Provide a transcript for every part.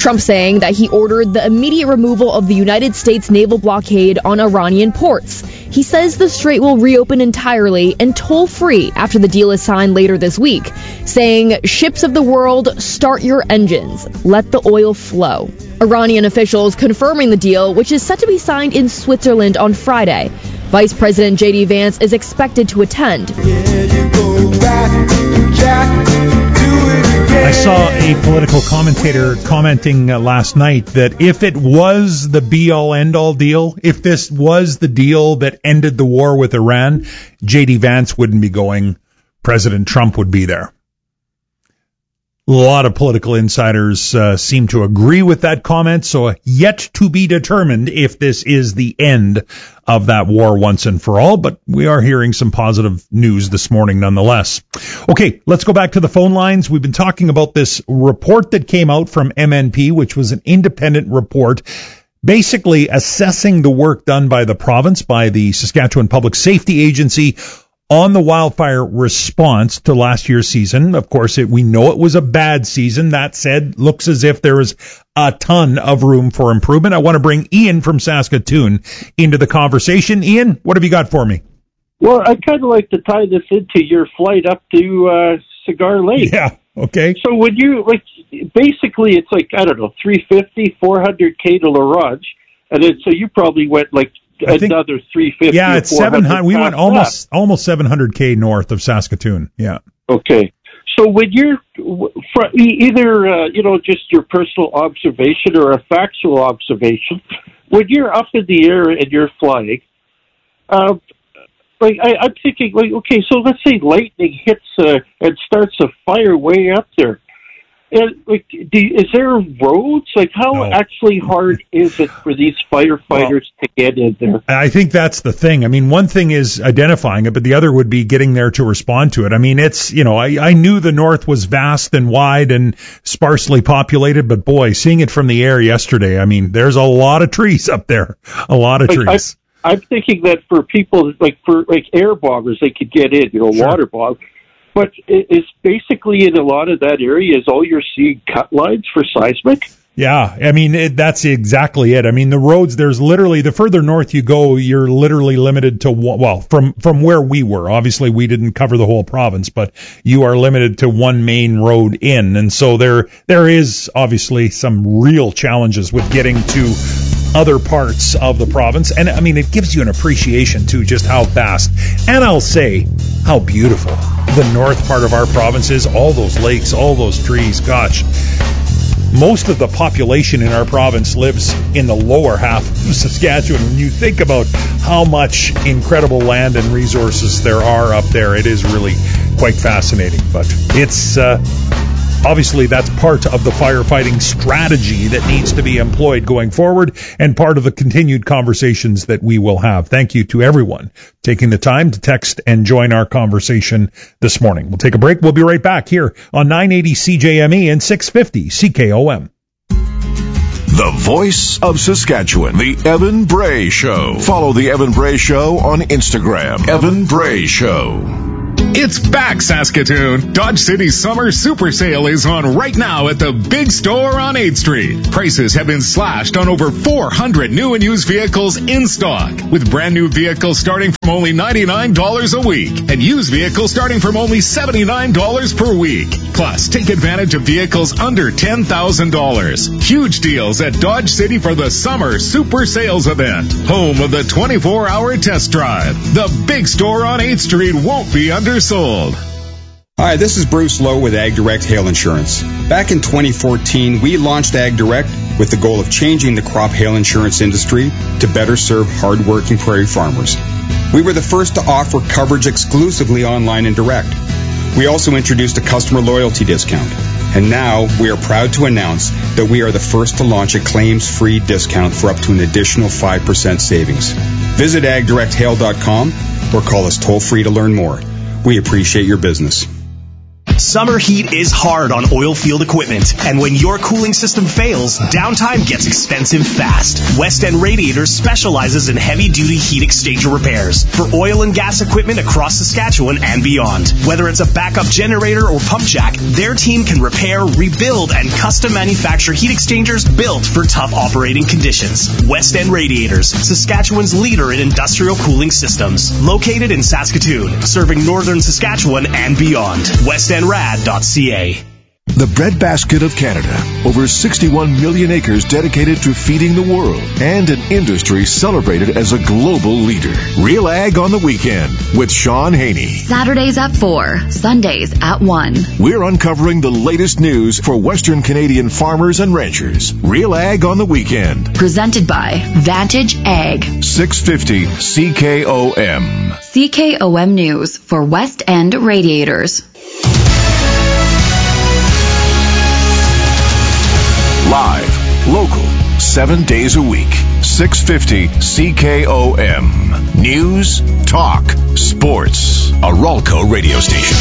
Trump saying that he ordered the immediate removal of the United States naval blockade on Iranian ports. He says the strait will reopen entirely and toll-free after the deal is signed later this week, saying, "Ships of the world, start your engines. Let the oil flow." Iranian officials confirming the deal, which is set to be signed in Switzerland on Friday. Vice President J.D. Vance is expected to attend. I saw a political commentator commenting last night that if it was the be-all, end-all deal, if this was the deal that ended the war with Iran, J.D. Vance wouldn't be going. President Trump would be there. A lot of political insiders seem to agree with that comment, so yet to be determined if this is the end of that war once and for all, but we are hearing some positive news this morning nonetheless. Okay, let's go back to the phone lines. We've been talking about this report that came out from MNP, which was an independent report basically assessing the work done by the province, by the Saskatchewan Public Safety Agency, on the wildfire response to last year's season. Of course, we know it was a bad season. That said, looks as if there is a ton of room for improvement. I want to bring Ian from Saskatoon into the conversation. Ian, what have you got for me? Well, I'd kind of like to tie this into your flight up to Cigar Lake. Yeah, okay. So would you, basically it's 350, 400K to La Ronge, and then so you probably went another 350. Yeah, it's 700. We went almost 700K north of Saskatoon. Yeah. Okay. So when you're either just your personal observation or a factual observation, when you're up in the air and you're flying, I'm thinking okay, so let's say lightning hits and starts a fire way up there. And, is there roads? How actually hard is it for these firefighters to get in there? I think that's the thing. I mean, one thing is identifying it, but the other would be getting there to respond to it. I mean, it's, I knew the north was vast and wide and sparsely populated, but boy, seeing it from the air yesterday, I mean, there's a lot of trees up there. A lot of trees. I'm thinking that for people, for air bombers, they could get in, Sure. Water bomb. But is basically in a lot of that area is all you're seeing cut lines for seismic? Yeah, I mean, that's exactly it. I mean, the roads, there's literally, the further north you go, you're literally limited to, from where we were. Obviously, we didn't cover the whole province, but you are limited to one main road in. And so there is obviously some real challenges with getting to other parts of the province. And I mean, it gives you an appreciation too, just how vast, and I'll say how beautiful the north part of our province is. All those lakes, all those trees, gosh. Most of the population in our province lives in the lower half of Saskatchewan. When you think about how much incredible land and resources there are up there, it is really quite fascinating. But it's obviously that's part of the firefighting strategy that needs to be employed going forward and part of the continued conversations that we will have. Thank you to everyone taking the time to text and join our conversation this morning. We'll take a break. We'll be right back here on 980 CJME and 650 CKOM. The voice of Saskatchewan, the Evan Bray Show. Follow the Evan Bray Show on Instagram. Evan Bray Show. It's back, Saskatoon. Dodge City's summer super sale is on right now at the Big Store on 8th Street. Prices have been slashed on over 400 new and used vehicles in stock, with brand new vehicles starting from only $99 a week and used vehicles starting from only $79 per week. Plus, take advantage of vehicles under $10,000. Huge deals at Dodge City for the summer super sales event, home of the 24-hour test drive. The Big Store on 8th Street won't be undersold. Hi, this is Bruce Lowe with Ag Direct Hail Insurance. Back in 2014, we launched Ag Direct with the goal of changing the crop hail insurance industry to better serve hard-working prairie farmers. We were the first to offer coverage exclusively online and direct. We also introduced a customer loyalty discount. And now we are proud to announce that we are the first to launch a claims-free discount for up to an additional 5% savings. Visit agdirecthail.com or call us toll-free to learn more. We appreciate your business. Summer heat is hard on oil field equipment, and when your cooling system fails, downtime gets expensive fast. West End Radiators specializes in heavy-duty heat exchanger repairs for oil and gas equipment across Saskatchewan and beyond. Whether it's a backup generator or pump jack, their team can repair, rebuild, and custom manufacture heat exchangers built for tough operating conditions. West End Radiators, Saskatchewan's leader in industrial cooling systems. Located in Saskatoon, serving northern Saskatchewan and beyond. WestEndRad.ca. The breadbasket of Canada. Over 61 million acres dedicated to feeding the world. And an industry celebrated as a global leader. Real Ag on the Weekend with Sean Haney. Saturdays at 4, Sundays at 1. We're uncovering the latest news for Western Canadian farmers and ranchers. Real Ag on the Weekend. Presented by Vantage Ag. 650 CKOM. CKOM News for West End Radiators. Live, local, 7 days a week. 650 CKOM. News, talk, sports. A Ralco radio station.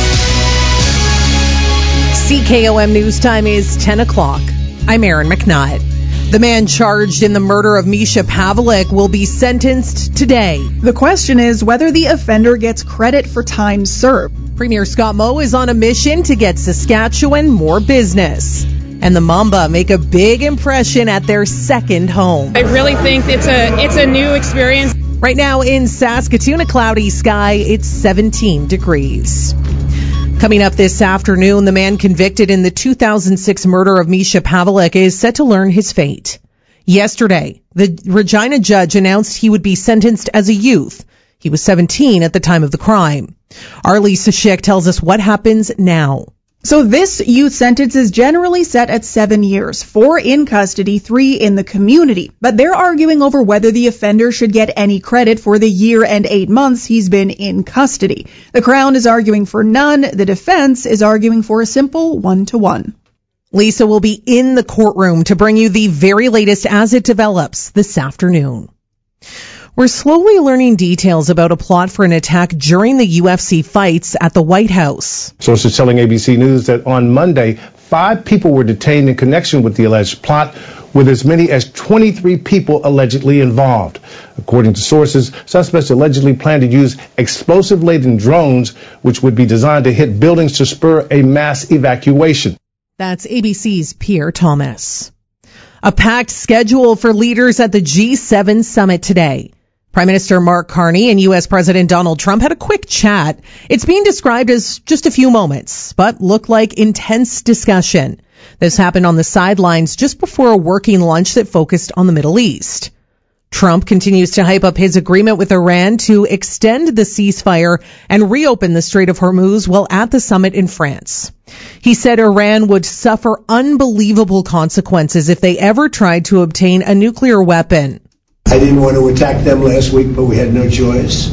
CKOM News Time is 10 o'clock. I'm Erin McNutt. The man charged in the murder of Misha Pavlik will be sentenced today. The question is whether the offender gets credit for time served. Premier Scott Moe is on a mission to get Saskatchewan more business. And the Mamba make a big impression at their second home. I really think it's a new experience. Right now in Saskatoon, a cloudy sky, it's 17 degrees. Coming up this afternoon, the man convicted in the 2006 murder of Misha Pavlik is set to learn his fate. Yesterday, the Regina judge announced he would be sentenced as a youth. He was 17 at the time of the crime. Our Lisa Schick tells us what happens now. So this youth sentence is generally set at 7 years, 4 in custody, 3 in the community. But they're arguing over whether the offender should get any credit for the year and 8 months he's been in custody. The Crown is arguing for none. The defense is arguing for a simple 1-to-1. Lisa will be in the courtroom to bring you the very latest as it develops this afternoon. We're slowly learning details about a plot for an attack during the UFC fights at the White House. Sources telling ABC News that on Monday, 5 people were detained in connection with the alleged plot, with as many as 23 people allegedly involved. According to sources, suspects allegedly plan to use explosive-laden drones, which would be designed to hit buildings to spur a mass evacuation. That's ABC's Pierre Thomas. A packed schedule for leaders at the G7 summit today. Prime Minister Mark Carney and U.S. President Donald Trump had a quick chat. It's being described as just a few moments, but looked like intense discussion. This happened on the sidelines just before a working lunch that focused on the Middle East. Trump continues to hype up his agreement with Iran to extend the ceasefire and reopen the Strait of Hormuz while at the summit in France. He said Iran would suffer unbelievable consequences if they ever tried to obtain a nuclear weapon. I didn't want to attack them last week, but we had no choice.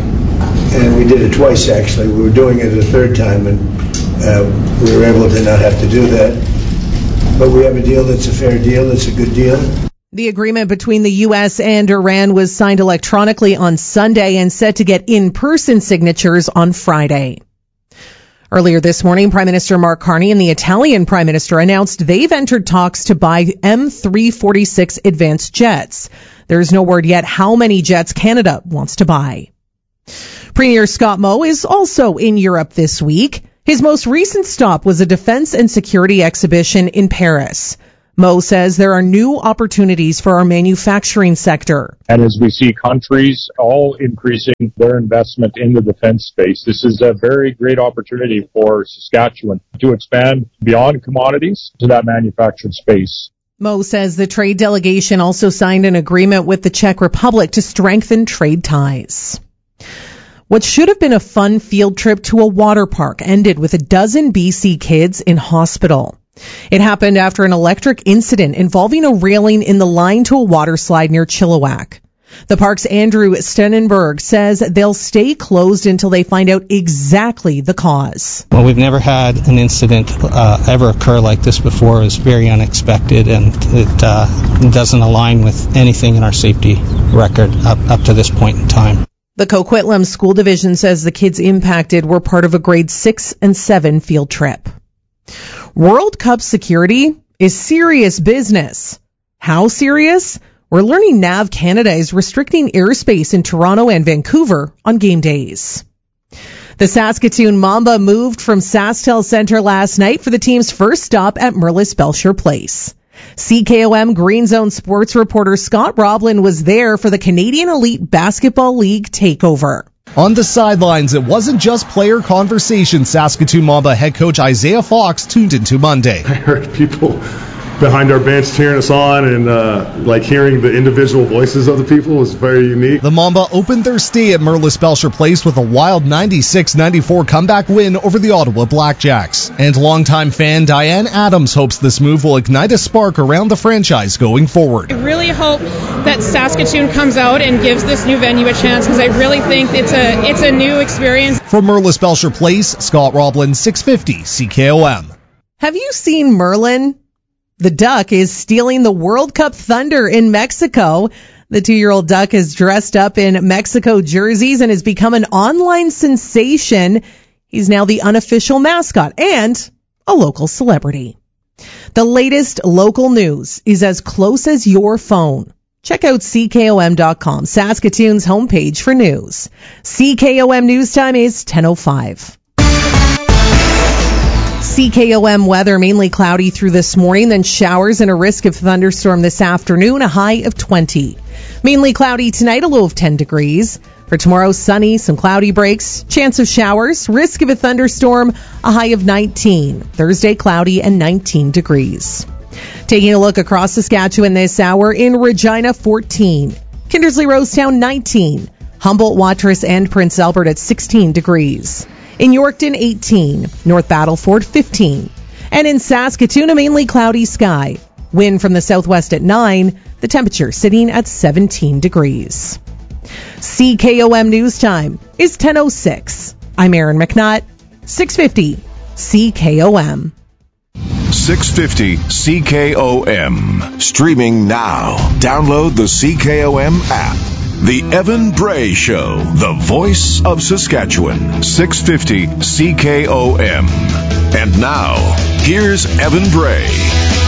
And we did it twice, actually. We were doing it a third time, and we were able to not have to do that. But we have a deal that's a fair deal. It's a good deal. The agreement between the U.S. and Iran was signed electronically on Sunday and set to get in-person signatures on Friday. Earlier this morning, Prime Minister Mark Carney and the Italian Prime Minister announced they've entered talks to buy M346 advanced jets. There's no word yet how many jets Canada wants to buy. Premier Scott Moe is also in Europe this week. His most recent stop was a defense and security exhibition in Paris. Moe says there are new opportunities for our manufacturing sector. And as we see countries all increasing their investment in the defense space, this is a very great opportunity for Saskatchewan to expand beyond commodities to that manufactured space. Moe says the trade delegation also signed an agreement with the Czech Republic to strengthen trade ties. What should have been a fun field trip to a water park ended with a dozen BC kids in hospital. It happened after an electric incident involving a railing in the line to a water slide near Chilliwack. The park's Andrew Stenenberg says they'll stay closed until they find out exactly the cause. Well, we've never had an incident ever occur like this before. It was very unexpected, and it doesn't align with anything in our safety record up to this point in time. The Coquitlam School Division says the kids impacted were part of a grade 6 and 7 field trip. World Cup security is serious business. How serious? We're learning NAV Canada is restricting airspace in Toronto and Vancouver on game days. The Saskatoon Mamba moved from SaskTel Centre last night for the team's first stop at Merlis Belcher Place. CKOM Green Zone sports reporter Scott Roblin was there for the Canadian Elite Basketball League takeover. On the sidelines, it wasn't just player conversation. Saskatoon Mamba head coach Isaiah Fox tuned into Monday. I heard people behind our bench cheering us on, and hearing the individual voices of the people was very unique. The Mamba opened their stay at Merlis Belcher Place with a wild 96-94 comeback win over the Ottawa Blackjacks. And longtime fan Diane Adams hopes this move will ignite a spark around the franchise going forward. I really hope that Saskatoon comes out and gives this new venue a chance, because I really think it's a new experience. From Merlis Belcher Place, Scott Roblin, 650 CKOM. Have you seen Merlin? The duck is stealing the World Cup thunder in Mexico. The 2-year-old duck is dressed up in Mexico jerseys and has become an online sensation. He's now the unofficial mascot and a local celebrity. The latest local news is as close as your phone. Check out CKOM.com, Saskatoon's homepage for news. CKOM News Time is 10:05. CKOM weather, mainly cloudy through this morning, then showers and a risk of thunderstorm this afternoon, a high of 20. Mainly cloudy tonight, a low of 10 degrees. For tomorrow, sunny, some cloudy breaks, chance of showers, risk of a thunderstorm, a high of 19. Thursday, cloudy and 19 degrees. Taking a look across Saskatchewan this hour, in Regina, 14. Kindersley Rosetown, 19. Humboldt, Watrous, and Prince Albert at 16 degrees. In Yorkton, 18. North Battleford, 15. And in Saskatoon, a mainly cloudy sky. Wind from the southwest at 9. The temperature sitting at 17 degrees. CKOM News Time is 10:06. I'm Erin McNutt, 650 CKOM. 650 CKOM. Streaming now. Download the CKOM app. The Evan Bray Show, the voice of Saskatchewan, 650 CKOM. And now, here's Evan Bray.